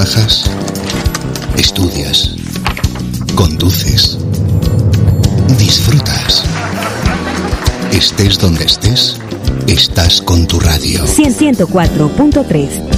Trabajas, estudias, conduces, disfrutas. Estés donde estés, estás con tu radio. 104.3